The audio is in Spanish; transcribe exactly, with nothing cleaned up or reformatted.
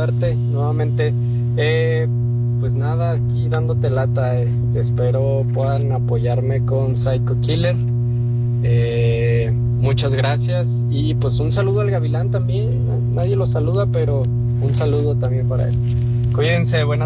saludarte nuevamente. Eh, pues nada, aquí dándote lata, este, espero puedan apoyarme con Psycho Killer. Eh, muchas gracias y pues un saludo al Gavilán también. Nadie lo saluda, pero un saludo también para él. Cuídense, buenas